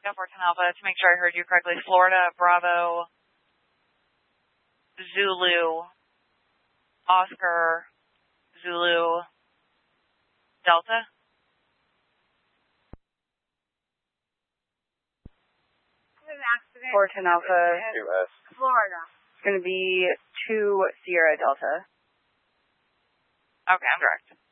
Yeah, 14 Alpha, to make sure I heard you correctly. Florida, Bravo, Zulu, Oscar, Zulu, Delta. 14 Alpha, US. Florida. It's going to be 2 Sierra Delta. Okay, I'm direct.